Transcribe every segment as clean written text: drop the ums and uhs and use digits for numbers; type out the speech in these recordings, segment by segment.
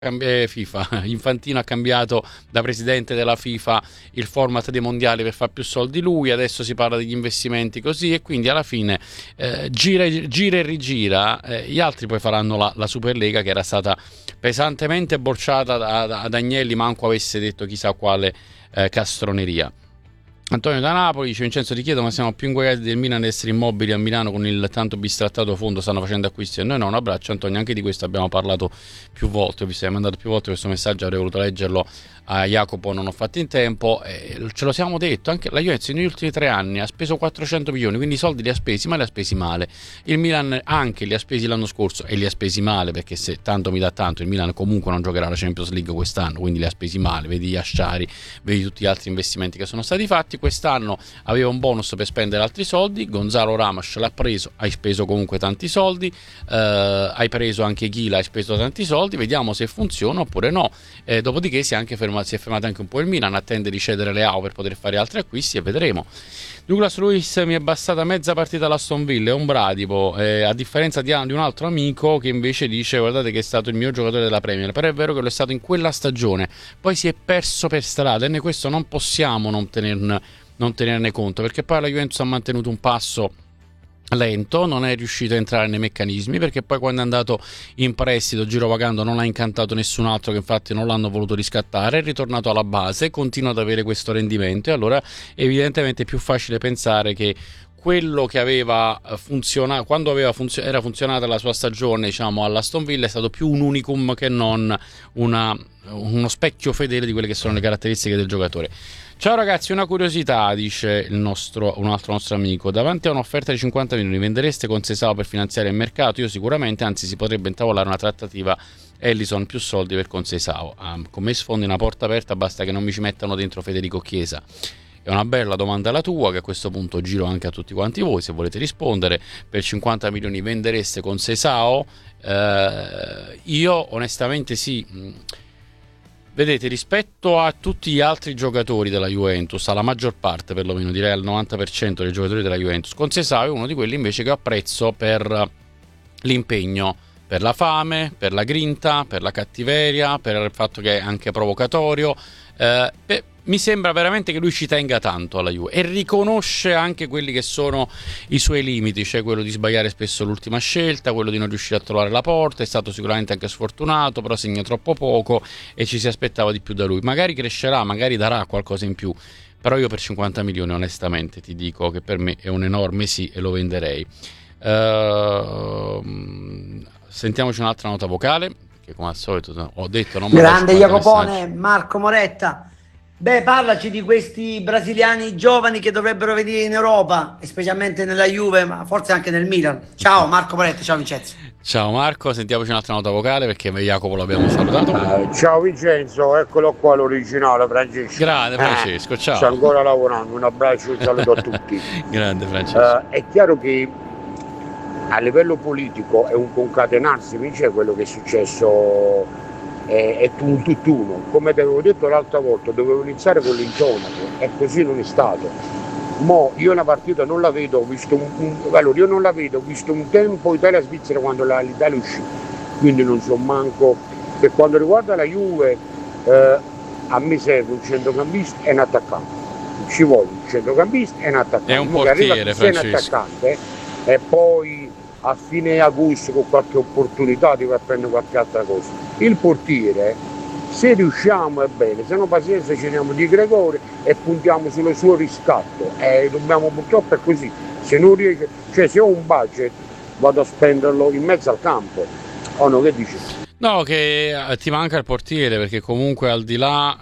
FIFA, Infantino ha cambiato da presidente della FIFA il format dei mondiali per fare più soldi lui, adesso si parla degli investimenti così, e quindi alla fine gira, gira e rigira, gli altri poi faranno la Superlega, che era stata pesantemente bocciata da Agnelli, manco avesse detto chissà quale castroneria. Antonio da Napoli dice: Vincenzo, ti chiedo, ma siamo più inguaiati del Milan ad essere immobili a Milano con il tanto bistrattato fondo, stanno facendo acquisti e noi no? Un abbraccio Antonio, anche di questo abbiamo parlato più volte, vi sei mandato più volte questo messaggio, avrei voluto leggerlo a Jacopo, non ho fatto in tempo, ce lo siamo detto, anche la Juventus negli ultimi 3 anni ha speso 400 milioni, quindi i soldi li ha spesi, ma li ha spesi male. Il Milan anche li ha spesi l'anno scorso e li ha spesi male, perché se tanto mi dà tanto, il Milan comunque non giocherà la Champions League quest'anno, quindi li ha spesi male, vedi gli Asciari, vedi tutti gli altri investimenti che sono stati fatti. Quest'anno aveva un bonus per spendere altri soldi, Gonzalo Ramos l'ha preso, hai speso comunque tanti soldi, hai preso anche Ghila, hai speso tanti soldi, vediamo se funziona oppure no. Dopodiché si è fermato anche un po' il Milan, attende di cedere Leao per poter fare altri acquisti e vedremo. Douglas Luiz: mi è bastata mezza partita all'Aston Villa, è un bradipo, a differenza di un altro amico che invece dice: guardate che è stato il mio giocatore della Premier, però è vero che lo è stato in quella stagione, poi si è perso per strada e noi questo non possiamo non tenerne conto, perché poi la Juventus ha mantenuto un passo lento, non è riuscito a entrare nei meccanismi, perché poi quando è andato in prestito girovagando non ha incantato nessun altro, che infatti non l'hanno voluto riscattare, è ritornato alla base, continua ad avere questo rendimento, e allora evidentemente è più facile pensare che quello che aveva funzionato quando era funzionata la sua stagione, diciamo, all'Aston Villa, è stato più un unicum che non uno specchio fedele di quelle che sono le caratteristiche del giocatore. Ciao ragazzi, una curiosità, dice un altro nostro amico: davanti a un'offerta di 50 milioni vendereste con Seisao per finanziare il mercato? Io sicuramente, anzi si potrebbe intavolare una trattativa Ellison più soldi per Conceição. Con me sfondi una porta aperta, basta che non mi ci mettano dentro Federico Chiesa. È una bella domanda la tua, che a questo punto giro anche a tutti quanti voi, se volete rispondere. Per 50 milioni vendereste Conceição? Io onestamente sì. Vedete, rispetto a tutti gli altri giocatori della Juventus, alla maggior parte, perlomeno direi al 90% dei giocatori della Juventus, Conceição è uno di quelli invece che apprezzo per l'impegno, per la fame, per la grinta, per la cattiveria, per il fatto che è anche provocatorio. Mi sembra veramente che lui ci tenga tanto alla Juve e riconosce anche quelli che sono i suoi limiti, cioè quello di sbagliare spesso l'ultima scelta, quello di non riuscire a trovare la porta. È stato sicuramente anche sfortunato, però segna troppo poco e ci si aspettava di più da lui. Magari crescerà, magari darà qualcosa in più, però io per 50 milioni onestamente ti dico che per me è un enorme sì e lo venderei. Sentiamoci un'altra nota vocale, che come al solito ho detto non grande Jacopone. Marco Moretta: beh, parlaci di questi brasiliani giovani che dovrebbero venire in Europa, e specialmente nella Juve, ma forse anche nel Milan. Ciao Marco Moretta, ciao Vincenzo. Ciao Marco, sentiamoci un'altra nota vocale perché Jacopo l'abbiamo salutato. Ciao Vincenzo, eccolo qua l'originale Francesco. Grande Francesco, ciao. Sto ancora lavorando, un abbraccio e un saluto a tutti. Grande Francesco. È chiaro che a livello politico è un concatenarsi, vince quello che è successo, è un tutt'uno. Come ti avevo detto l'altra volta, dovevo iniziare con l'intonaco e così non è stato. Mo io una partita non la vedo, ho visto ho visto un tempo Italia-Svizzera quando l'Italia uscì, quindi non so manco. Per quanto riguarda la Juve, a me serve un centrocampista e un attaccante, ci vuole un centrocampista e un attaccante, è un portiere Francesco, un attaccante, e poi a fine agosto con qualche opportunità di prendere qualche altra cosa. Il portiere, se riusciamo è bene, se no pazienza, ci andiamo di Gregori e puntiamo sul suo riscatto, dobbiamo, purtroppo è così, se non riesce, cioè se ho un budget vado a spenderlo in mezzo al campo, o no, che dici? No, che ti manca il portiere, perché comunque al di là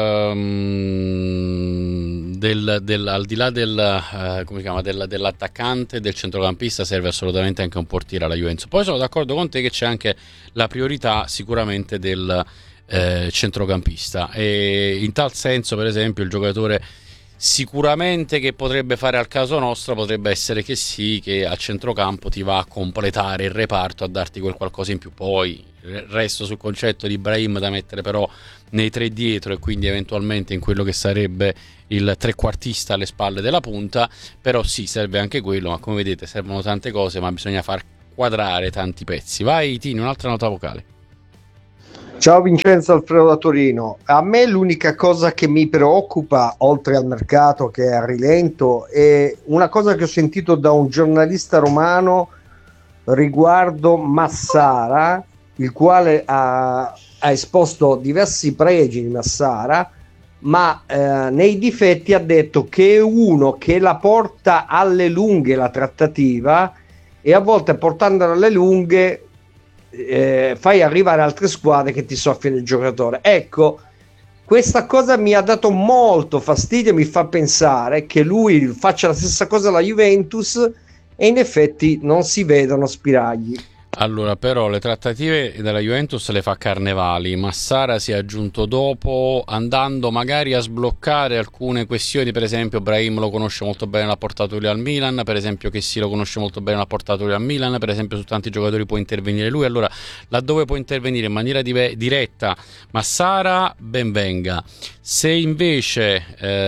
come si chiama, dell'attaccante, del centrocampista, serve assolutamente anche un portiere alla Juventus. Poi sono d'accordo con te che c'è anche la priorità sicuramente del centrocampista, e in tal senso per esempio il giocatore sicuramente che potrebbe fare al caso nostro potrebbe essere che sì, che a centrocampo ti va a completare il reparto, a darti quel qualcosa in più. Poi resto sul concetto di Ibrahim da mettere però nei 3 dietro, e quindi eventualmente in quello che sarebbe il trequartista alle spalle della punta. Però sì, serve anche quello, ma come vedete servono tante cose, ma bisogna far quadrare tanti pezzi. Vai Tini, un'altra nota vocale. Ciao Vincenzo, Alfredo da Torino. A me l'unica cosa che mi preoccupa, oltre al mercato che è a rilento, è una cosa che ho sentito da un giornalista romano riguardo Massara, il quale ha esposto diversi pregi di Massara, ma nei difetti ha detto che è uno che la porta alle lunghe la trattativa, e a volte portandola alle lunghe fai arrivare altre squadre che ti soffiano il giocatore. Ecco, questa cosa mi ha dato molto fastidio e mi fa pensare che lui faccia la stessa cosa alla Juventus, e in effetti non si vedono spiragli. Allora, però le trattative della Juventus le fa Carnevali. Massara si è aggiunto dopo, andando magari a sbloccare alcune questioni. Per esempio Brahim lo conosce molto bene, l'ha portato lui al Milan. Per esempio Kessie lo conosce molto bene, l'ha portato lui al Milan. Per esempio su tanti giocatori può intervenire lui. Allora, laddove può intervenire in maniera diretta Massara, ben venga. Se invece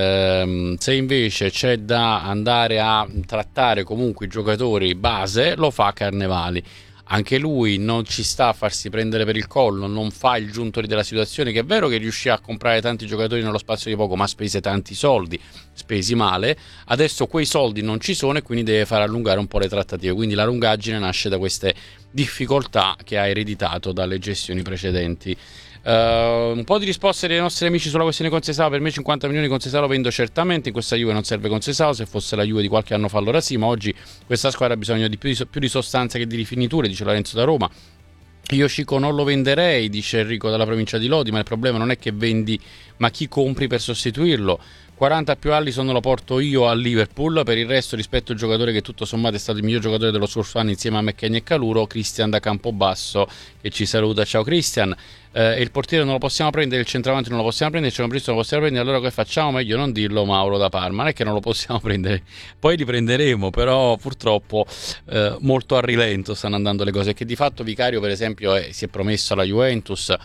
c'è da andare a trattare comunque i giocatori base, lo fa Carnevali. Anche lui non ci sta a farsi prendere per il collo, non fa il Giuntoli della situazione, che è vero che riuscì a comprare tanti giocatori nello spazio di poco, ma spese tanti soldi, spesi male. Adesso quei soldi non ci sono e quindi deve far allungare un po' le trattative, quindi la lungaggine nasce da queste difficoltà che ha ereditato dalle gestioni precedenti. Un po' di risposte dei nostri amici sulla questione Conceição. Per me 50 milioni Conceição lo vendo certamente, in questa Juve non serve Conceição. Se fosse la Juve di qualche anno fa allora sì, ma oggi questa squadra ha bisogno di più di sostanza che di rifiniture, dice Lorenzo da Roma. Io Chico non lo venderei, dice Enrico dalla provincia di Lodi, ma il problema non è che vendi, ma chi compri per sostituirlo. 40 più Alisson lo porto io al Liverpool. Per il resto, rispetto al giocatore che tutto sommato è stato il miglior giocatore dello scorso anno insieme a McKennie e Caluro, Christian da Campobasso, che ci saluta. Ciao Christian. Il portiere non lo possiamo prendere, il centravanti non lo possiamo prendere, il centrocampista non lo possiamo prendere. Allora che facciamo? Meglio non dirlo. Mauro da Parma. Non è che non lo possiamo prendere, poi li prenderemo, però purtroppo molto a rilento stanno andando le cose, che di fatto Vicario per esempio si è promesso alla Juventus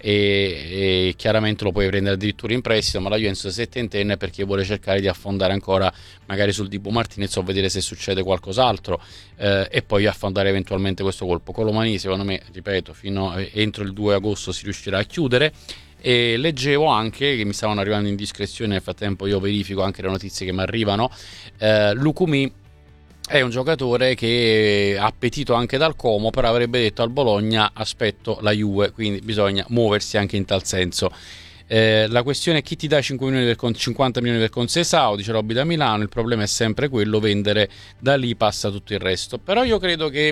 e chiaramente lo puoi prendere addirittura in prestito, ma la Juventus è settantenne perché vuole cercare di affondare ancora magari sul Dibu Martinez o vedere se succede qualcos'altro, e poi affondare eventualmente questo colpo. Colomani secondo me, ripeto, fino entro il 2 agosto si riuscirà a chiudere. E leggevo anche che mi stavano arrivando indiscrezioni, nel frattempo io verifico anche le notizie che mi arrivano. Lukumi è un giocatore che ha appetito anche dal Como, però avrebbe detto al Bologna aspetto la Juve, quindi bisogna muoversi anche in tal senso. La questione è chi ti dà 50 milioni per Conceição, dice Robby da Milano. Il problema è sempre quello, vendere, da lì passa tutto il resto. Però io credo che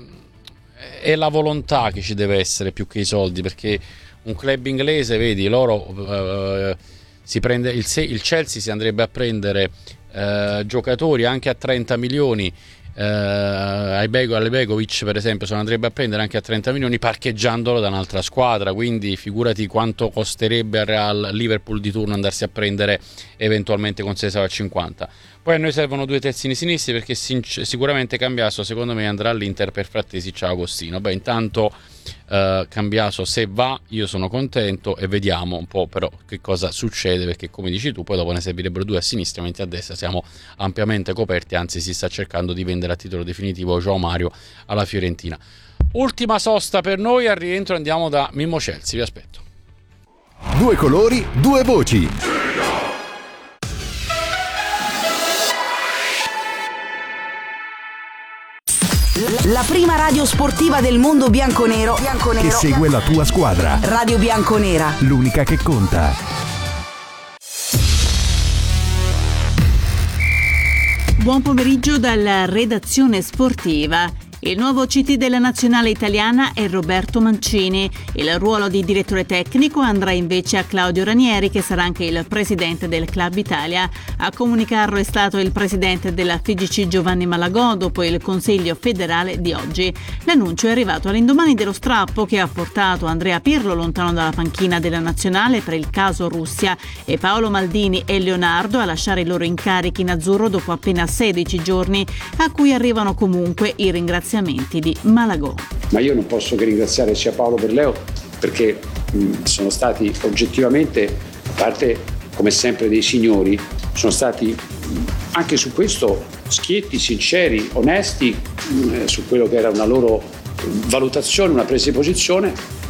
è la volontà che ci deve essere più che i soldi, perché un club inglese, vedi, loro si prende il Chelsea si andrebbe a prendere giocatori anche a 30 milioni. Begovic per esempio se ne andrebbe a prendere anche a 30 milioni parcheggiandolo da un'altra squadra, quindi figurati quanto costerebbe al Liverpool di turno andarsi a prendere eventualmente Conceição a 50. Poi a noi servono due terzini sinistri, perché sicuramente Cambiaso secondo me andrà all'Inter per Frattesi. Ciao Agostino. Beh, intanto Cambiaso se va io sono contento, e vediamo un po' però che cosa succede, perché come dici tu poi dopo ne servirebbero due a sinistra, mentre a destra siamo ampiamente coperti, anzi si sta cercando di vendere a titolo definitivo João Mario alla Fiorentina. Ultima sosta per noi, al rientro andiamo da Mimmo Chelsea, vi aspetto. Due colori, due voci. La prima radio sportiva del mondo bianconero che segue la tua squadra. Radio Bianconera, l'unica che conta. Buon pomeriggio dalla redazione sportiva. Il nuovo CT della nazionale italiana è Roberto Mancini. Il ruolo di direttore tecnico andrà invece a Claudio Ranieri, che sarà anche il presidente del Club Italia. A comunicarlo è stato il presidente della FIGC Giovanni Malagò dopo il Consiglio federale di oggi. L'annuncio è arrivato all'indomani dello strappo che ha portato Andrea Pirlo lontano dalla panchina della nazionale per il caso Russia e Paolo Maldini e Leonardo a lasciare i loro incarichi in azzurro dopo appena 16 giorni, a cui arrivano comunque i ringraziamenti di Malagò. Ma io non posso che ringraziare sia Paolo che Leo, perché sono stati oggettivamente, a parte come sempre dei signori, sono stati anche su questo schietti, sinceri, onesti su quello che era una loro valutazione, una presa di posizione,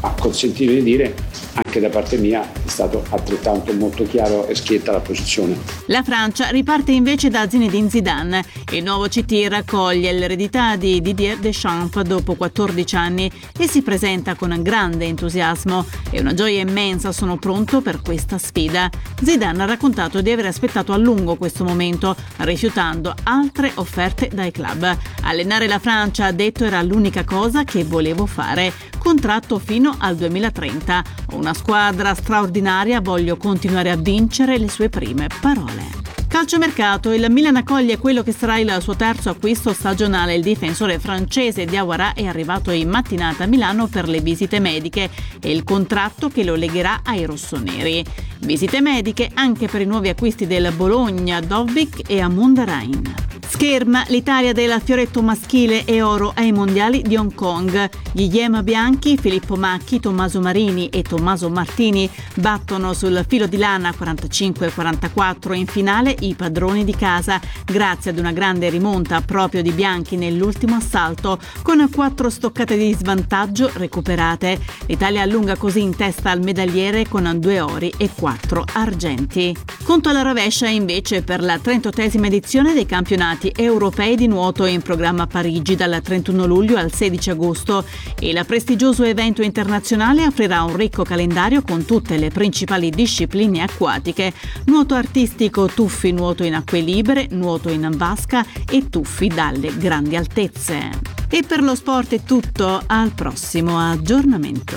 ma consentitemi di dire, anche da parte mia è stato altrettanto molto chiaro e schietta la posizione. La Francia riparte invece da Zinedine Zidane. Il nuovo CT raccoglie l'eredità di Didier Deschamps dopo 14 anni e si presenta con grande entusiasmo. È una gioia immensa, sono pronto per questa sfida. Zidane ha raccontato di aver aspettato a lungo questo momento, rifiutando altre offerte dai club. Allenare la Francia, ha detto, era l'unica cosa che volevo fare. Contratto fino al 2030. Ho una squadra straordinaria, voglio continuare a vincere, le sue prime parole. Calciomercato, il Milan accoglie quello che sarà il suo terzo acquisto stagionale. Il difensore francese Diawara è arrivato in mattinata a Milano per le visite mediche e il contratto che lo legherà ai rossoneri. Visite mediche anche per i nuovi acquisti del Bologna, Dovbyk e Amundarain. Scherma, l'Italia del fioretto maschile e oro ai mondiali di Hong Kong. Gli Yema bianchi, Filippo Macchi, Tommaso Marini e Tommaso Martini battono sul filo di lana 45-44 in finale i padroni di casa, grazie ad una grande rimonta proprio di bianchi nell'ultimo assalto, con 4 stoccate di svantaggio recuperate. L'Italia allunga così in testa al medagliere con 2 ori e 4 argenti. Conto alla rovescia invece per la 38esima edizione dei campionati europei di nuoto in programma a Parigi dal 31 luglio al 16 agosto. Il prestigioso evento internazionale offrirà un ricco calendario con tutte le principali discipline acquatiche: nuoto artistico, tuffi, nuoto in acque libere, nuoto in vasca e tuffi dalle grandi altezze. E per lo sport è tutto, al prossimo aggiornamento.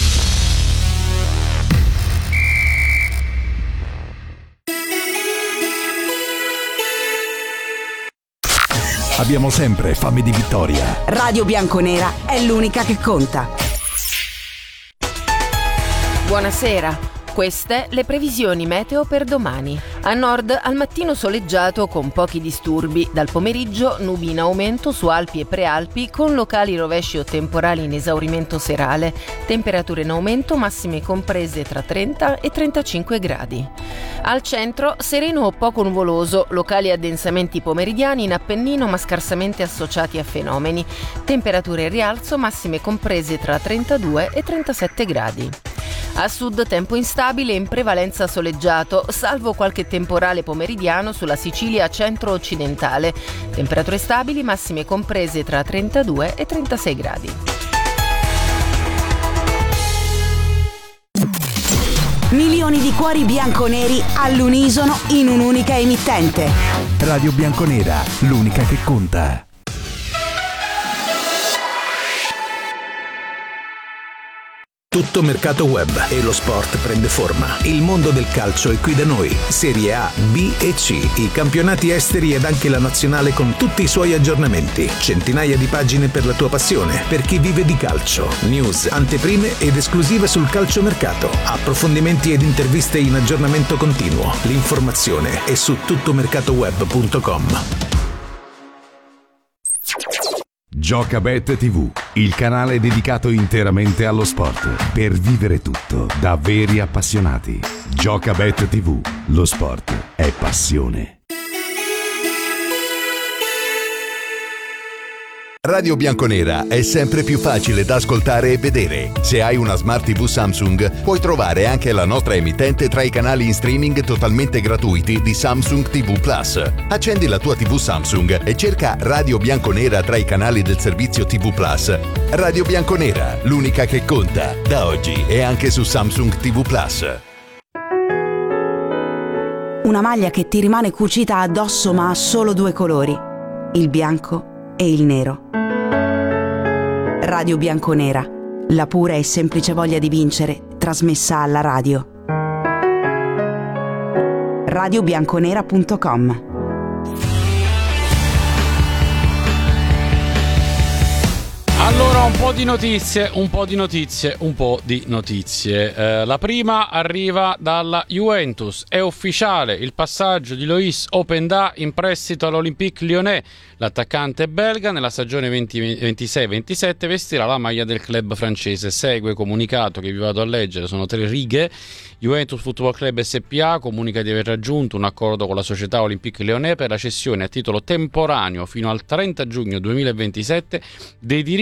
Abbiamo sempre fame di vittoria. Radio Bianconera è l'unica che conta. Buonasera. Queste le previsioni meteo per domani. A nord al mattino soleggiato con pochi disturbi, dal pomeriggio nubi in aumento su Alpi e Prealpi con locali rovesci o temporali in esaurimento serale, temperature in aumento massime comprese tra 30 e 35 gradi. Al centro sereno o poco nuvoloso, locali addensamenti pomeridiani in Appennino ma scarsamente associati a fenomeni, temperature in rialzo massime comprese tra 32 e 37 gradi. A sud tempo instabile, in prevalenza soleggiato, salvo qualche temporale pomeridiano sulla Sicilia centro-occidentale. Temperature stabili, massime comprese tra 32 e 36 gradi. Milioni di cuori bianconeri all'unisono in un'unica emittente. Radio Bianconera, l'unica che conta. Tutto mercato web e lo sport prende forma. Il mondo del calcio è qui da noi. Serie A, B e C, i campionati esteri ed anche la nazionale con tutti i suoi aggiornamenti. Centinaia di pagine per la tua passione, per chi vive di calcio. News, anteprime ed esclusive sul calciomercato. Approfondimenti ed interviste in aggiornamento continuo. L'informazione è su tuttomercatoweb.com. Giocabet TV, il canale dedicato interamente allo sport, per vivere tutto da veri appassionati. Giocabet TV, lo sport è passione. Radio Bianconera è sempre più facile da ascoltare e vedere. Se hai una Smart TV Samsung, puoi trovare anche la nostra emittente tra i canali in streaming totalmente gratuiti di Samsung TV Plus. Accendi la tua TV Samsung e cerca Radio Bianconera tra i canali del servizio TV Plus. Radio Bianconera, l'unica che conta. Da oggi è anche su Samsung TV Plus. Una maglia che ti rimane cucita addosso ma ha solo 2 colori, il bianco e il nero. Radio Bianconera, la pura e semplice voglia di vincere, trasmessa alla radio. radiobianconera.com. Allora, un po' di notizie. La prima arriva dalla Juventus. È ufficiale il passaggio di Loïs Openda in prestito all'Olympique Lyonnais. L'attaccante belga nella stagione 2026-27 vestirà la maglia del club francese. Segue comunicato che vi vado a leggere, sono 3 righe. Juventus Football Club SPA comunica di aver raggiunto un accordo con la società Olympique Lyonnais per la cessione a titolo temporaneo fino al 30 giugno 2027 dei diritti alle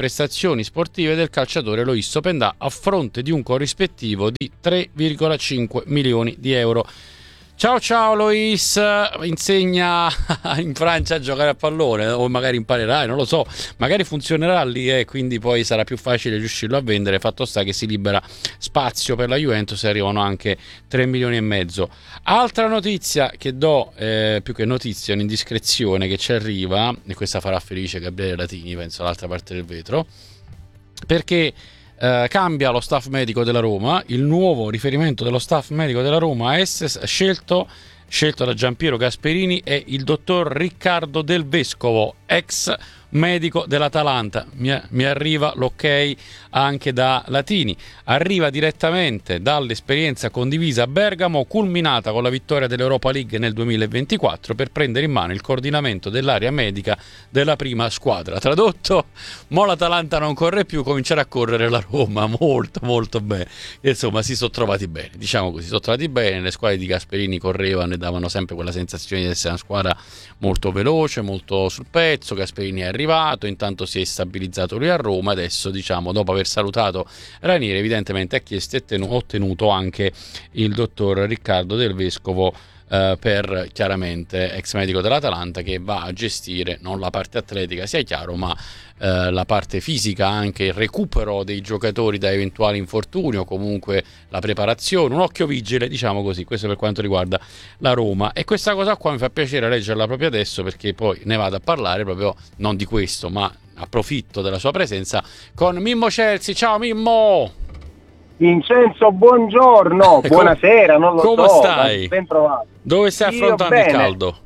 prestazioni sportive del calciatore Loïs Openda a fronte di un corrispettivo di 3,5 milioni di euro. Ciao Loïs, insegna in Francia a giocare a pallone, o magari imparerai, non lo so, magari funzionerà lì e quindi poi sarà più facile riuscirlo a vendere. Fatto sta che si libera spazio per la Juventus e arrivano anche 3 milioni e mezzo. Altra notizia che do, più che notizia, un'indiscrezione che ci arriva, e questa farà felice Gabriele Latini, penso, dall'altra parte del vetro, perché cambia lo staff medico della Roma. Il nuovo riferimento dello staff medico della Roma scelto da Giampiero Gasperini è il dottor Riccardo Del Vescovo, ex medico dell'Atalanta. Mi arriva l'ok anche da Latini, arriva direttamente dall'esperienza condivisa a Bergamo, culminata con la vittoria dell'Europa League nel 2024, per prendere in mano il coordinamento dell'area medica della prima squadra. Tradotto, mo l'Atalanta non corre più, comincerà a correre la Roma. Molto bene. Insomma, si sono trovati bene, diciamo così, le squadre di Gasperini correvano e davano sempre quella sensazione di essere una squadra molto veloce, molto sul pezzo. Gasperini è arrivato, intanto si è stabilizzato lui a Roma, adesso, diciamo, dopo aver salutato Ranieri, evidentemente ha chiesto e ottenuto anche il dottor Riccardo Del Vescovo, per, chiaramente, ex medico dell'Atalanta, che va a gestire non la parte atletica, sia chiaro, ma la parte fisica, anche il recupero dei giocatori da eventuali infortuni o comunque la preparazione, un occhio vigile, diciamo così. Questo per quanto riguarda la Roma, e questa cosa qua mi fa piacere leggerla proprio adesso, perché poi ne vado a parlare proprio non di questo, ma approfitto della sua presenza con Mimmo Celsi. Ciao Mimmo! Vincenzo, buongiorno, buonasera, non lo so. Come stai? Ben trovato. Dove stai affrontando il caldo?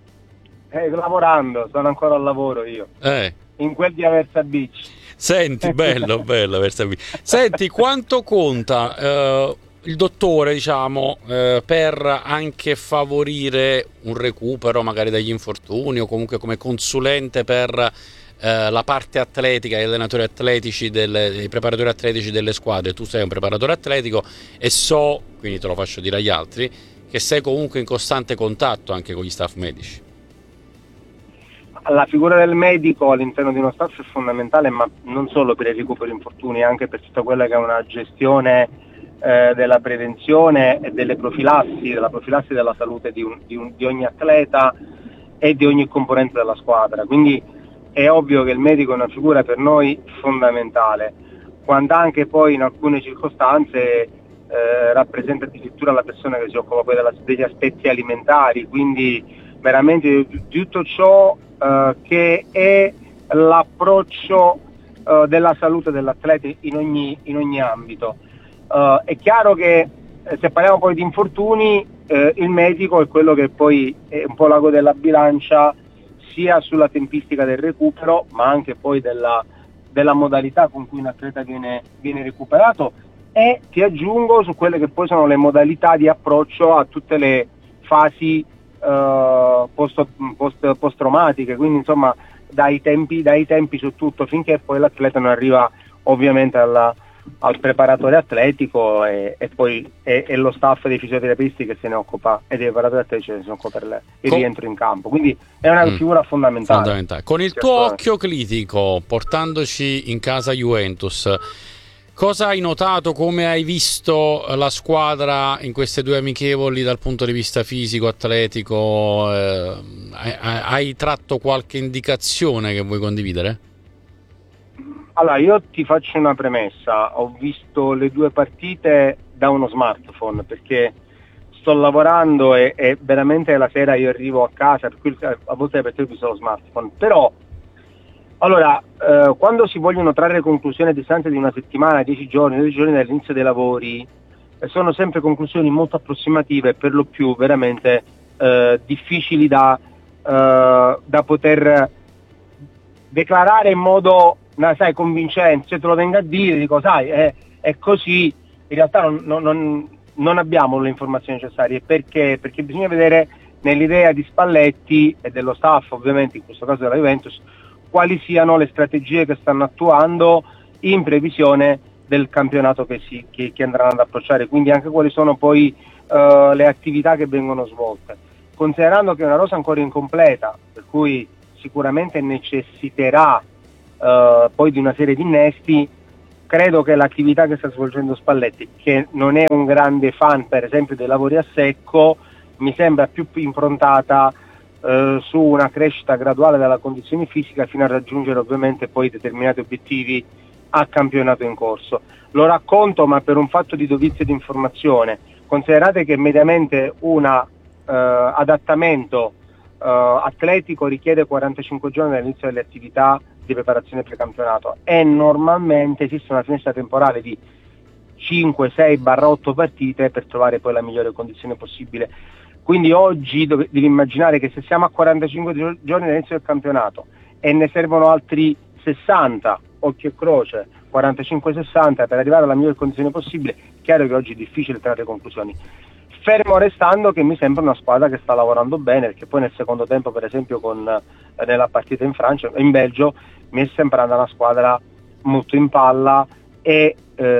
Lavorando, sono ancora al lavoro io. In quel di Aversa Beach. Senti, bello Aversa Beach. Senti, quanto conta il dottore, diciamo, per anche favorire un recupero magari dagli infortuni, o comunque come consulente per la parte atletica, gli allenatori atletici, i preparatori atletici delle squadre? Tu sei un preparatore atletico e so, quindi te lo faccio dire agli altri, che sei comunque in costante contatto anche con gli staff medici. La figura del medico all'interno di uno staff è fondamentale, ma non solo per il recupero infortuni, anche per tutta quella che è una gestione della prevenzione e della profilassi della salute di ogni atleta e di ogni componente della squadra. Quindi è ovvio che il medico è una figura per noi fondamentale, quando anche poi in alcune circostanze rappresenta addirittura la persona che si occupa poi degli aspetti alimentari, quindi veramente di tutto ciò che è l'approccio della salute dell'atleta in ogni ambito. È chiaro che se parliamo poi di infortuni, il medico è quello che poi è un po' l'ago della bilancia, sia sulla tempistica del recupero, ma anche poi della modalità con cui un atleta viene recuperato, e ti aggiungo su quelle che poi sono le modalità di approccio a tutte le fasi post-traumatiche, quindi insomma dai tempi su tutto, finché poi l'atleta non arriva ovviamente al preparatore atletico e poi è lo staff dei fisioterapisti che se ne occupa, e dei preparatori atletici che se ne occupa per il rientro in campo, quindi è una figura fondamentale. Con il tuo occhio critico, portandoci in casa Juventus, cosa hai notato, come hai visto la squadra in queste due amichevoli dal punto di vista fisico, atletico? Hai tratto qualche indicazione che vuoi condividere? Allora, io ti faccio una premessa: ho visto le due partite da uno smartphone, perché sto lavorando e veramente la sera io arrivo a casa, per cui a volte per te ho visto lo smartphone. Però, allora, quando si vogliono trarre conclusioni a distanza di una settimana, 10 giorni dall'inizio dei lavori, sono sempre conclusioni molto approssimative, per lo più veramente difficili da poter declarare in modo convincente. Se te lo vengo a dire, dico è così, in realtà non abbiamo le informazioni necessarie. Perché bisogna vedere, nell'idea di Spalletti e dello staff, ovviamente in questo caso della Juventus, quali siano le strategie che stanno attuando in previsione del campionato che andranno ad approcciare, quindi anche quali sono poi le attività che vengono svolte, considerando che è una rosa ancora incompleta, per cui sicuramente necessiterà poi di una serie di innesti, credo che l'attività che sta svolgendo Spalletti, che non è un grande fan per esempio dei lavori a secco, mi sembra più improntata su una crescita graduale della condizione fisica fino a raggiungere ovviamente poi determinati obiettivi a campionato in corso. Lo racconto, ma per un fatto di dovizia di informazione. Considerate che mediamente un adattamento atletico richiede 45 giorni dall'inizio delle attività di preparazione precampionato e normalmente esiste una finestra temporale di 5, 6/8 partite per trovare poi la migliore condizione possibile. Quindi oggi devi immaginare che se siamo a 45 giorni dall'inizio del campionato e ne servono altri 60, occhio e croce, 45-60 per arrivare alla migliore condizione possibile, chiaro che oggi è difficile trarre conclusioni. Fermo restando che mi sembra una squadra che sta lavorando bene, perché poi nel secondo tempo, per esempio nella partita in Francia, in Belgio, mi è sembrata una squadra molto in palla e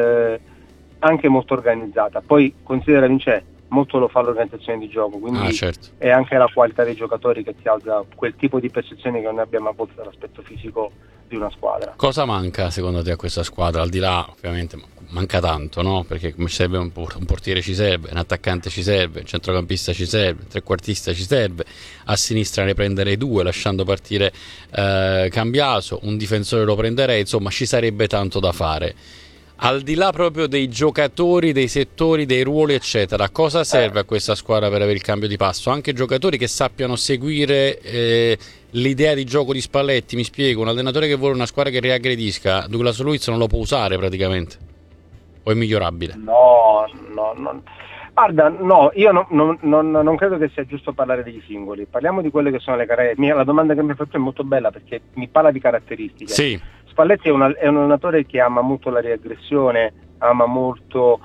anche molto organizzata. Poi considera, Vince, molto lo fa l'organizzazione di gioco, quindi certo. è anche la qualità dei giocatori che ti alza quel tipo di percezione che non abbiamo a volte dall'aspetto fisico di una squadra. Cosa manca secondo te a questa squadra? Al di là, ovviamente, manca tanto, no? Perché come ci serve un portiere ci serve, un attaccante ci serve, un centrocampista ci serve, un trequartista ci serve, a sinistra ne prenderei 2 lasciando partire Cambiaso, un difensore lo prenderei, insomma ci sarebbe tanto da fare. Al di là proprio dei giocatori, dei settori, dei ruoli eccetera, cosa serve a questa squadra per avere il cambio di passo? Anche giocatori che sappiano seguire l'idea di gioco di Spalletti, mi spiego, un allenatore che vuole una squadra che riaggredisca, Douglas Luiz non lo può usare praticamente, o è migliorabile? No. Guarda, no, io non credo che sia giusto parlare degli singoli, parliamo di quelle che sono le caratteristiche. La domanda che mi hai fatto è molto bella perché mi parla di caratteristiche. Sì. Spalletti è un allenatore che ama molto la riaggressione, ama molto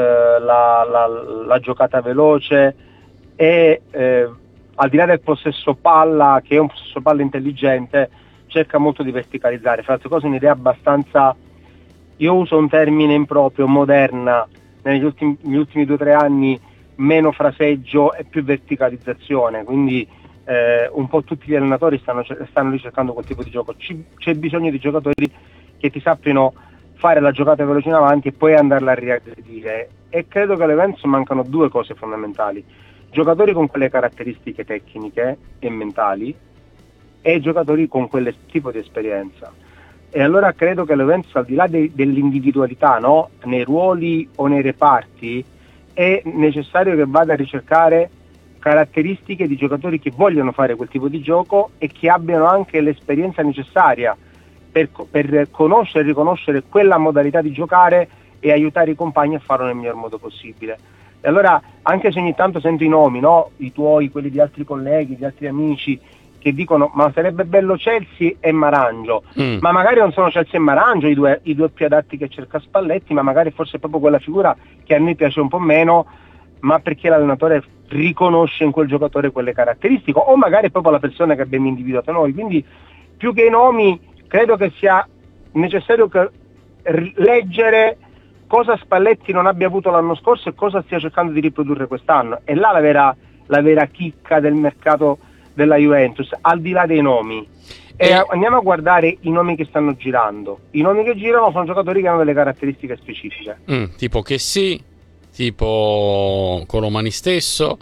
la giocata veloce e al di là del possesso palla, che è un possesso palla intelligente, cerca molto di verticalizzare. Fra altre cose un'idea abbastanza, io uso un termine improprio, moderna, negli ultimi 2 o 3 anni meno fraseggio e più verticalizzazione, quindi un po' tutti gli allenatori stanno ricercando quel tipo di gioco. C'è bisogno di giocatori che ti sappiano fare la giocata veloce in avanti e poi andarla a riaggredire, e credo che all'Juventus mancano 2 cose fondamentali: giocatori con quelle caratteristiche tecniche e mentali e giocatori con quel tipo di esperienza. E allora credo che l'Juventus, al di là dell'individualità, no, nei ruoli o nei reparti, è necessario che vada a ricercare caratteristiche di giocatori che vogliono fare quel tipo di gioco e che abbiano anche l'esperienza necessaria per conoscere e riconoscere quella modalità di giocare e aiutare i compagni a farlo nel miglior modo possibile. E allora, anche se ogni tanto sento i nomi, no, i tuoi, quelli di altri colleghi, di altri amici, che dicono ma sarebbe bello Chelsea e Marangio, ma magari non sono Chelsea e Marangio i due più adatti che cerca Spalletti, ma magari forse è proprio quella figura che a noi piace un po' meno, ma perché l'allenatore riconosce in quel giocatore quelle caratteristiche, o magari è proprio la persona che abbiamo individuato noi. Quindi più che i nomi credo che sia necessario leggere cosa Spalletti non abbia avuto l'anno scorso e cosa stia cercando di riprodurre quest'anno. E là la vera chicca del mercato della Juventus, al di là dei nomi. E andiamo a guardare i nomi che stanno girando. I nomi che girano sono giocatori che hanno delle caratteristiche specifiche. Tipo che sì, tipo Colomani stesso,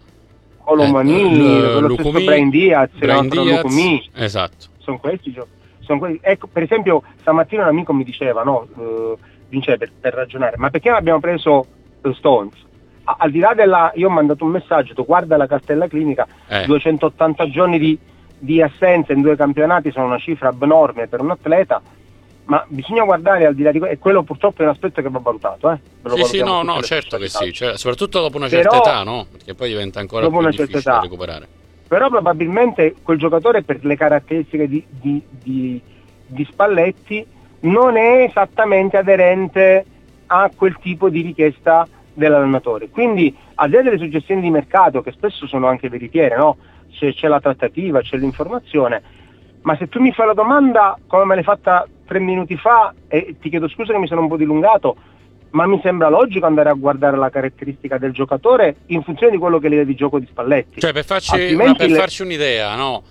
lo stesso Brian Diaz, Lukumi. Esatto. Sono questi. Ecco, per esempio stamattina un amico mi diceva, Vince, per ragionare, ma perché non abbiamo preso Stones? Al di là io ho mandato un messaggio, tu guarda la cartella clinica, 280 giorni di assenza in 2 campionati sono una cifra abnorme per un atleta, ma bisogna guardare al di là di quello, e quello purtroppo è un aspetto che va valutato. Certo che sì, soprattutto dopo una certa età, no? Perché poi diventa ancora più difficile da recuperare. Però probabilmente quel giocatore, per le caratteristiche di Spalletti, non è esattamente aderente a quel tipo di richiesta dell'allenatore. Quindi, al di là delle suggestioni di mercato, che spesso sono anche veritiere, no? C'è la trattativa, c'è l'informazione, ma se tu mi fai la domanda come me l'hai fatta 3 minuti fa, e ti chiedo scusa che mi sono un po' dilungato, ma mi sembra logico andare a guardare la caratteristica del giocatore in funzione di quello che è l'idea di gioco di Spalletti. Cioè, per farci un'idea, no?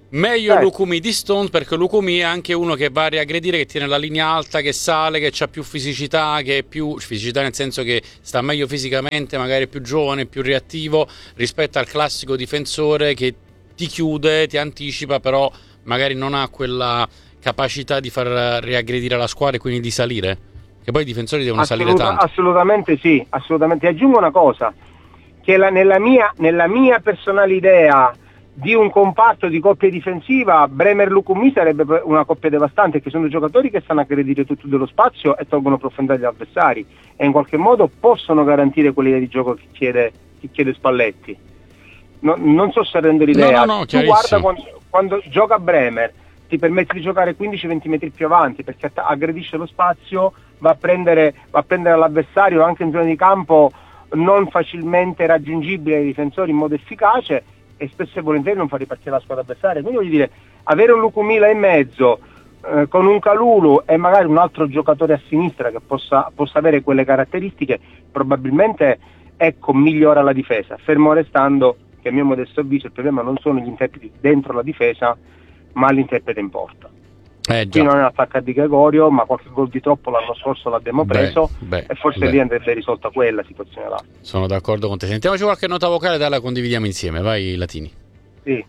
Meglio Lukumi di Stones, perché Lukumi è anche uno che va a riaggredire, che tiene la linea alta, che sale, che ha più fisicità, che è più fisicità nel senso che sta meglio fisicamente, magari è più giovane, più reattivo rispetto al classico difensore che ti chiude, ti anticipa, però magari non ha quella capacità di far riaggredire la squadra e quindi di salire. Che poi i difensori devono salire tanto. Assolutamente sì, assolutamente. Aggiungo una cosa, che nella mia personale idea di un comparto di coppia difensiva, Bremer-Lukumi sarebbe una coppia devastante, che sono giocatori che sanno aggredire tutto dello spazio e tolgono profondità agli avversari e in qualche modo possono garantire quell'idea di gioco che chiede Spalletti. Non so se rendo l'idea. No, tu guarda quando gioca Bremer ti permette di giocare 15-20 metri più avanti, perché aggredisce lo spazio, va a prendere l'avversario anche in zona di campo non facilmente raggiungibile ai difensori in modo efficace, e spesso e volentieri non fa ripartire la squadra avversaria. Quindi voglio dire, avere un Lukumi là in mezzo con un Kalulu e magari un altro giocatore a sinistra che possa avere quelle caratteristiche, probabilmente migliora la difesa, fermo restando che a mio modesto avviso il problema non sono gli interpreti dentro la difesa, ma l'interprete in porta. Qui non è un attacco di Gregorio, ma qualche gol di troppo l'anno scorso l'abbiamo preso e forse lì andrebbe risolta quella situazione là. Sono d'accordo con te. Sentiamoci qualche nota vocale, la condividiamo insieme. Vai Latini. Sì.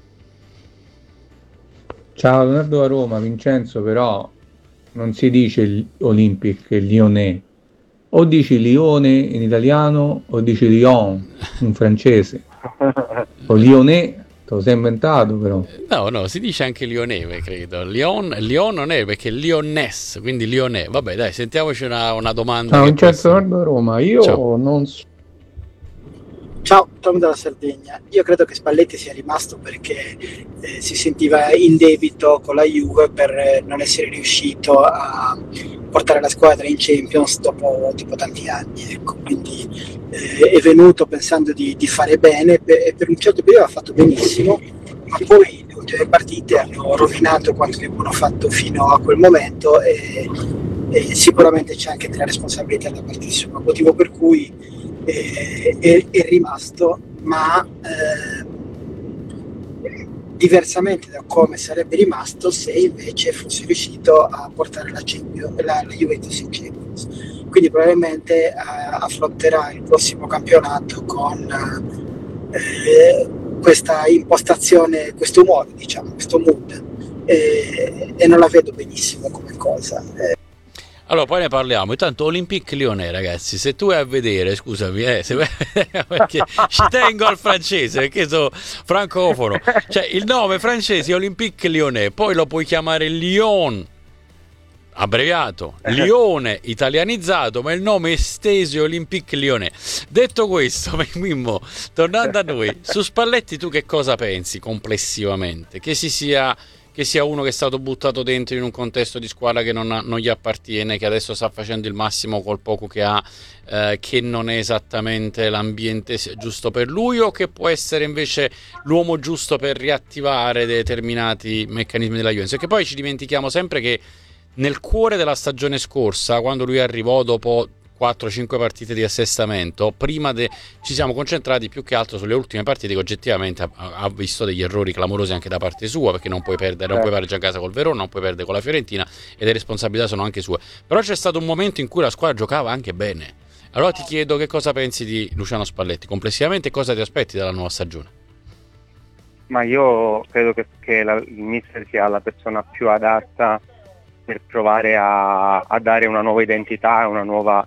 Ciao Leonardo da Roma. Vincenzo, però non si dice Olympique, Lyonnais. O dici Lione in italiano o dici Lyon in francese. O Lyonnais. Te lo sei inventato però. No, si dice anche Lyonnais, credo. Lyon non è, perché Lyonnais, quindi Lyonnais. Vabbè, dai, sentiamoci una domanda. Ciao Vincenzo da Roma, non so. Ciao, Tom dalla Sardegna. Io credo che Spalletti sia rimasto perché si sentiva in debito con la Juve per non essere riuscito a portare la squadra in Champions dopo tanti anni, ecco. Quindi è venuto pensando di fare bene e per un certo periodo ha fatto benissimo, ma poi le ultime partite hanno rovinato quanto ne hanno fatto fino a quel momento e sicuramente c'è anche della responsabilità da parte sua, motivo per cui è rimasto, ma diversamente da come sarebbe rimasto se invece fosse riuscito a portare la Juventus in Champions. Quindi probabilmente affronterà il prossimo campionato con questa impostazione, questo umore, diciamo, questo mood, e non la vedo benissimo come cosa. Allora, poi ne parliamo. Intanto Olympique Lyonnais, ragazzi, se tu vai a vedere, scusami, perché ci tengo al francese, perché sono francofono. Cioè, il nome francese è Olympique Lyonnais, poi lo puoi chiamare Lyon, abbreviato, Lione italianizzato, ma il nome esteso è Olympique Lyonnais. Detto questo, Mimmo, tornando a noi, su Spalletti tu che cosa pensi complessivamente? Che sia uno che è stato buttato dentro in un contesto di squadra che non gli appartiene, che adesso sta facendo il massimo col poco che ha, che non è esattamente l'ambiente giusto per lui, o che può essere invece l'uomo giusto per riattivare determinati meccanismi della Juventus? Perché poi ci dimentichiamo sempre che nel cuore della stagione scorsa, quando lui arrivò dopo 4-5 partite di assestamento, ci siamo concentrati più che altro sulle ultime partite, che oggettivamente ha visto degli errori clamorosi anche da parte sua, perché non puoi perdere, non puoi pareggiare a casa col Verona, non puoi perdere con la Fiorentina, e le responsabilità sono anche sue. Però c'è stato un momento in cui la squadra giocava anche bene. Allora ti chiedo che cosa pensi di Luciano Spalletti complessivamente e cosa ti aspetti dalla nuova stagione? Ma io credo che il mister sia la persona più adatta per provare a dare una nuova identità, una nuova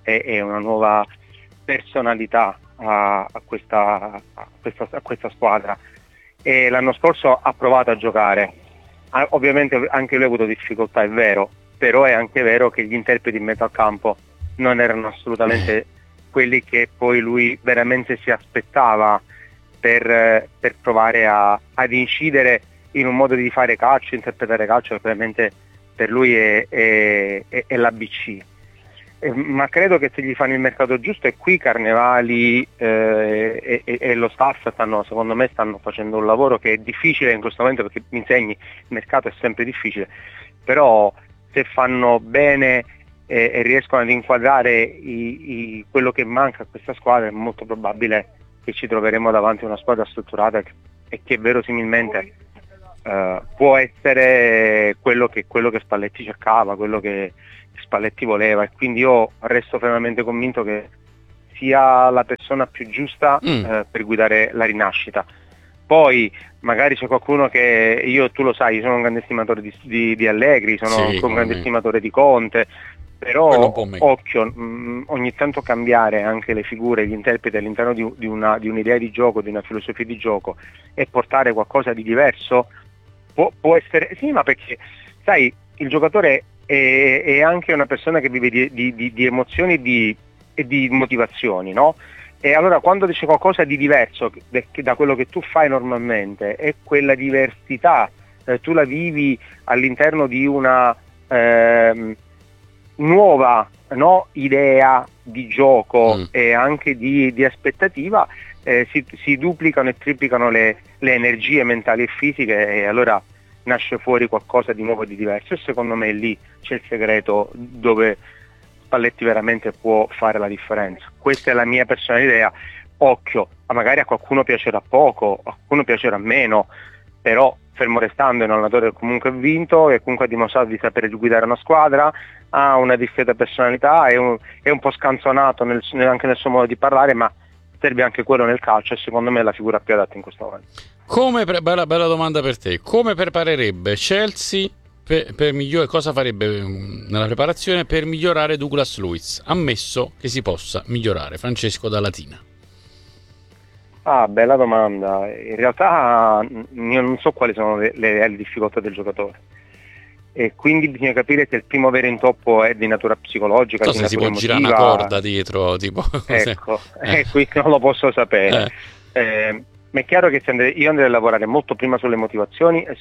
personalità a questa squadra. E l'anno scorso ha provato a giocare, ovviamente anche lui ha avuto difficoltà, è vero, però è anche vero che gli interpreti in mezzo al campo non erano assolutamente quelli che poi lui veramente si aspettava per provare ad incidere in un modo di fare calcio, interpretare calcio, che veramente per lui è l'ABC. Ma credo che se gli fanno il mercato giusto, e qui Carnevali e lo staff secondo me stanno facendo un lavoro che è difficile in questo momento, perché mi insegni, il mercato è sempre difficile, però se fanno bene e riescono ad inquadrare quello che manca a questa squadra, è molto probabile che ci troveremo davanti a una squadra strutturata e che verosimilmente può essere quello che Spalletti cercava, quello che Spalletti voleva, e quindi io resto fermamente convinto che sia la persona più giusta per guidare la rinascita. Poi magari c'è qualcuno che tu lo sai, io sono un grande estimatore di Allegri, sono un grande estimatore di Conte, però occhio, ogni tanto cambiare anche le figure, gli interpreti all'interno di un'idea di gioco, di una filosofia di gioco, e portare qualcosa di diverso può essere, sì, ma perché sai, il giocatore è anche una persona che vive di emozioni e di motivazioni, no? E allora quando c'è qualcosa di diverso da quello che tu fai normalmente, è quella diversità, tu la vivi all'interno di una nuova, no, idea di gioco e anche di aspettativa, si duplicano e triplicano le energie mentali e fisiche, e allora nasce fuori qualcosa di nuovo e di diverso, e secondo me lì c'è il segreto dove Spalletti veramente può fare la differenza. Questa è la mia personale idea. Occhio, magari a qualcuno piacerà poco, a qualcuno piacerà meno, però fermo restando è un allenatore che comunque ha vinto, e comunque ha dimostrato di sapere guidare una squadra, ha una discreta personalità, è un po' scanzonato anche nel suo modo di parlare, ma serve anche quello nel calcio, e secondo me è la figura più adatta in questo momento. Bella domanda per te. Come preparerebbe Chelsea per migliorare, cosa farebbe nella preparazione per migliorare Douglas Luiz, ammesso che si possa migliorare? Francesco da Latina. Bella domanda. In realtà io non so quali sono le difficoltà del giocatore, e quindi bisogna capire se il primo vero intoppo è di natura psicologica, di natura si può emotiva. girare una corda dietro, tipo. Ecco, qui non lo posso sapere. Ma è chiaro che io andrei a lavorare molto prima sulle motivazioni e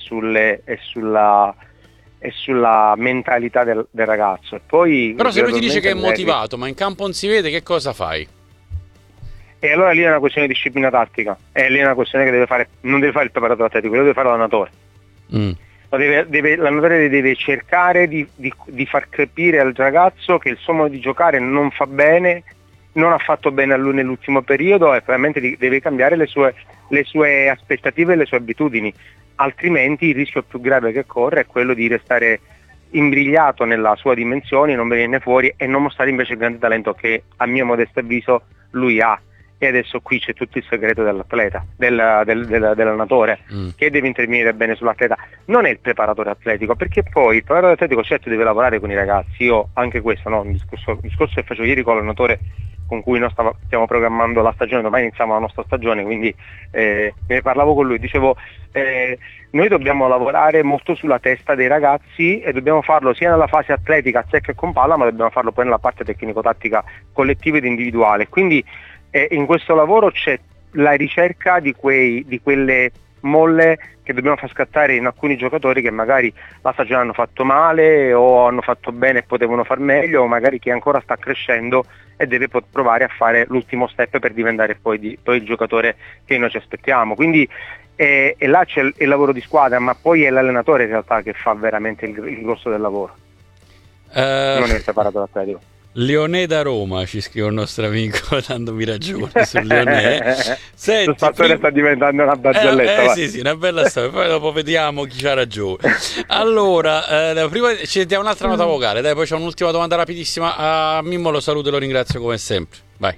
sulla mentalità del ragazzo. E poi, però se lui ti dice che è motivato, ma in campo non si vede, che cosa fai? E allora lì è una questione di disciplina tattica, e lì è una questione che non deve fare il preparatore atletico, lo deve fare l'allenatore. L'allenatore deve cercare di far capire al ragazzo che il suo modo di giocare non fa bene, non ha fatto bene a lui nell'ultimo periodo, e probabilmente deve cambiare le sue aspettative e le sue abitudini, altrimenti il rischio più grave che corre è quello di restare imbrigliato nella sua dimensione, non venirne fuori e non mostrare invece il grande talento che a mio modesto avviso lui ha. E adesso qui c'è tutto il segreto dell'atleta, dell'allenatore, che deve intervenire bene sull'atleta, non è il preparatore atletico, perché poi il preparatore atletico certo deve lavorare con i ragazzi. Io anche questo, no? Il discorso che facevo ieri con l'allenatore con cui noi stiamo programmando la stagione, domani iniziamo la nostra stagione, quindi ne parlavo con lui, dicevo noi dobbiamo lavorare molto sulla testa dei ragazzi, e dobbiamo farlo sia nella fase atletica a secco e con palla, ma dobbiamo farlo poi nella parte tecnico-tattica collettiva ed individuale. Quindi in questo lavoro c'è la ricerca di quelle molle che dobbiamo far scattare in alcuni giocatori che magari la stagione hanno fatto male o hanno fatto bene e potevano far meglio, o magari chi ancora sta crescendo e deve provare a fare l'ultimo step per diventare poi il giocatore che noi ci aspettiamo. Quindi e là c'è il lavoro di squadra, ma poi è l'allenatore in realtà che fa veramente il grosso del lavoro, non è il preparatore atletico. Leonè da Roma, ci scrive il nostro amico dandomi ragione su Leonè. Senti, il fattore sta diventando una barzelletta. Sì, una bella storia, poi dopo vediamo chi c'ha ragione. Allora, prima ci diamo un'altra nota vocale, dai, poi c'è un'ultima domanda rapidissima a Mimmo, lo saluto e lo ringrazio come sempre. Vai.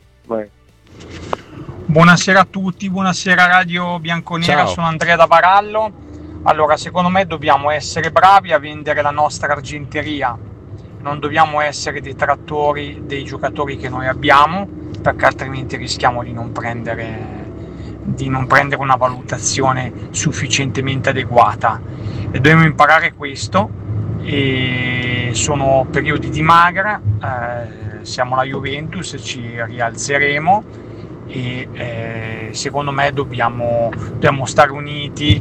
Buonasera a tutti, buonasera Radio Bianconera. Ciao. Sono Andrea da Varallo. Allora, secondo me dobbiamo essere bravi a vendere la nostra argenteria, non dobbiamo essere detrattori dei giocatori che noi abbiamo, perché altrimenti rischiamo di non prendere una valutazione sufficientemente adeguata, e dobbiamo imparare questo. E sono periodi di magra, siamo la Juventus, ci rialzeremo, e secondo me dobbiamo stare uniti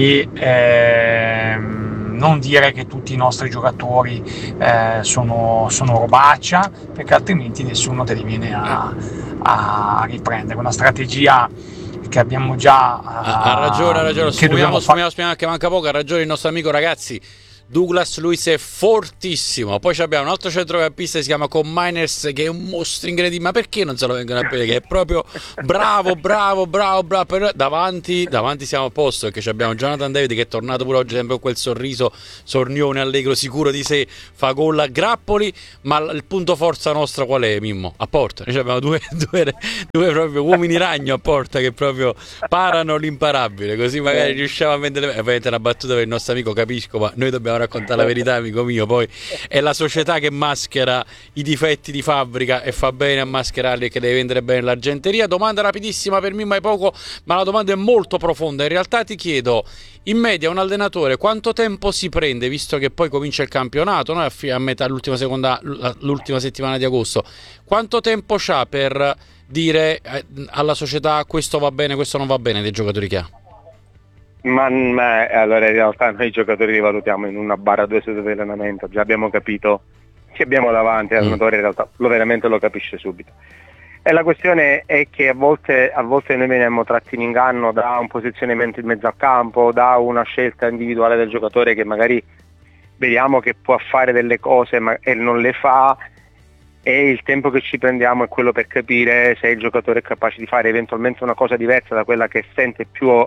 e non dire che tutti i nostri giocatori sono robaccia, perché altrimenti nessuno te li viene a riprendere. Una strategia che abbiamo già ha ragione, sfumiamo che manca poco, ha ragione il nostro amico. Ragazzi, Douglas Luiz è fortissimo. Poi abbiamo un altro centrocampista che si chiama Con Miners, che è un mostro incredibile. Ma perché non se lo vengono a vedere? Che è proprio bravo. Però davanti siamo a posto, perché abbiamo Jonathan David che è tornato pure oggi sempre con quel sorriso sornione, allegro, sicuro di sé, fa gol a grappoli. Ma il punto forza nostra qual è, Mimmo? A porta. Noi abbiamo due proprio uomini ragno a porta che proprio parano l'imparabile, così magari riusciamo a vendere. Ovviamente una battuta per il nostro amico, capisco, ma noi dobbiamo raccontare la verità, amico mio. Poi è la società che maschera i difetti di fabbrica e fa bene a mascherarli, e che deve vendere bene l'argenteria. Domanda rapidissima per Mimmo, è poco, ma la domanda è molto profonda. In realtà ti chiedo, in media un allenatore quanto tempo si prende, visto che poi comincia il campionato, no? A metà l'ultima settimana di agosto, quanto tempo c'ha per dire alla società questo va bene, questo non va bene, dei giocatori che ha? Ma allora in realtà noi i giocatori li valutiamo in 1-2 sedute di allenamento, già abbiamo capito che abbiamo davanti, l'allenatore in realtà veramente lo capisce subito. E la questione è che a volte noi veniamo tratti in inganno da un posizionamento in mezzo al campo, da una scelta individuale del giocatore che magari vediamo che può fare delle cose e non le fa, e il tempo che ci prendiamo è quello per capire se il giocatore è capace di fare eventualmente una cosa diversa da quella che sente più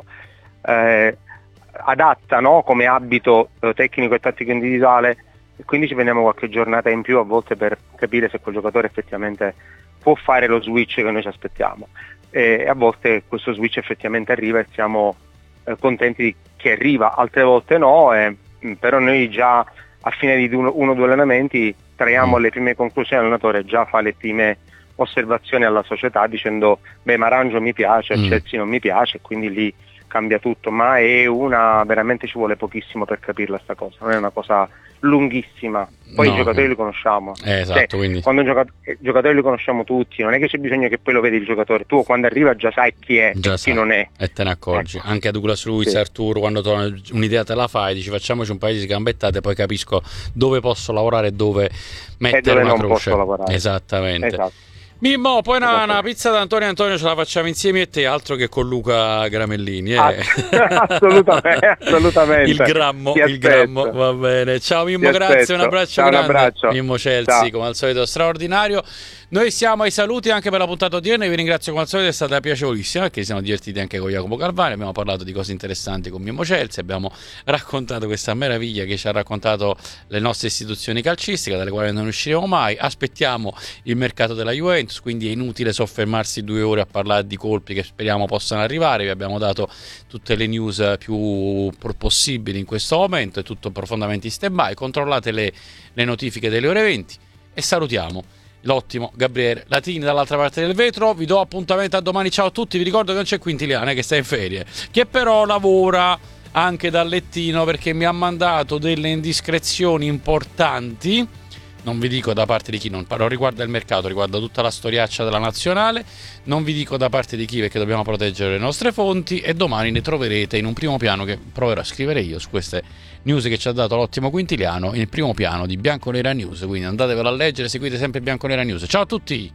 adatta, no? Come abito tecnico e tattico individuale, e quindi ci prendiamo qualche giornata in più a volte per capire se quel giocatore effettivamente può fare lo switch che noi ci aspettiamo, e a volte questo switch effettivamente arriva e siamo contenti che arriva, altre volte no, però noi già a fine di uno o due allenamenti traiamo le prime conclusioni, l'allenatore già fa le prime osservazioni alla società dicendo Maranjo mi piace, Chelsea non mi piace, quindi lì cambia tutto, ma veramente ci vuole pochissimo per capirla sta cosa, non è una cosa lunghississima. Poi i giocatori li conosciamo, esatto, quindi quando i giocatori li conosciamo tutti, non è che c'è bisogno che poi lo vedi il giocatore, tu quando arriva già sai chi è, chi non è, e te ne accorgi. Anche a Douglas Luiz, Arturo, quando un'idea te la fai, dici facciamoci un paio di gambettate, poi capisco dove posso lavorare e dove mettere dove una non croce. Posso lavorare. Esattamente. Esatto. Mimmo, poi una pizza da Antonio ce la facciamo insieme e te, altro che con Luca Gramellini. Assolutamente. Il grammo, va bene. Ciao Mimmo, grazie, un abbraccio grande. Un abbraccio. Mimmo Chelsea, come al solito straordinario. Noi siamo ai saluti anche per la puntata odierna, vi ringrazio come al solito, è stata piacevolissima perché ci siamo divertiti anche con Jacopo Calvani, abbiamo parlato di cose interessanti con Mimmo Chelsea, abbiamo raccontato questa meraviglia che ci ha raccontato le nostre istituzioni calcistiche dalle quali non usciremo mai. Aspettiamo il mercato della Juventus, quindi è inutile soffermarsi 2 ore a parlare di colpi che speriamo possano arrivare. Vi abbiamo dato tutte le news più possibili in questo momento, è tutto profondamente in stand-by. Controllate le notifiche delle ore 20 e salutiamo l'ottimo Gabriele Latini dall'altra parte del vetro. Vi do appuntamento a domani, ciao a tutti. Vi ricordo che non c'è Quintiliana che sta in ferie, che però lavora anche dal lettino perché mi ha mandato delle indiscrezioni importanti. Non vi dico da parte di chi, non riguarda il mercato, riguarda tutta la storiaccia della nazionale. Non vi dico da parte di chi perché dobbiamo proteggere le nostre fonti, e domani ne troverete in un primo piano che proverò a scrivere io su queste news che ci ha dato l'ottimo Quintiliano, nel primo piano di Bianconera News, quindi andatevelo a leggere, seguite sempre Bianconera News. Ciao a tutti!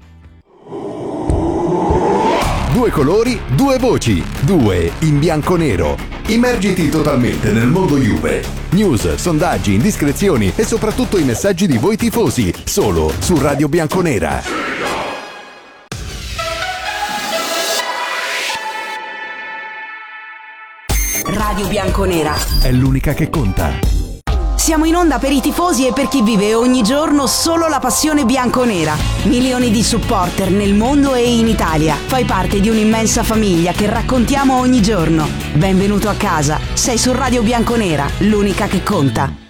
2 colori, 2 voci, 2 in bianco-nero. Immergiti totalmente nel mondo Juve. News, sondaggi, indiscrezioni e soprattutto i messaggi di voi tifosi, solo su Radio Bianconera. Radio Bianconera è l'unica che conta. Siamo in onda per i tifosi e per chi vive ogni giorno solo la passione bianconera. Milioni di supporter nel mondo e in Italia. Fai parte di un'immensa famiglia che raccontiamo ogni giorno. Benvenuto a casa. Sei su Radio Bianconera, l'unica che conta.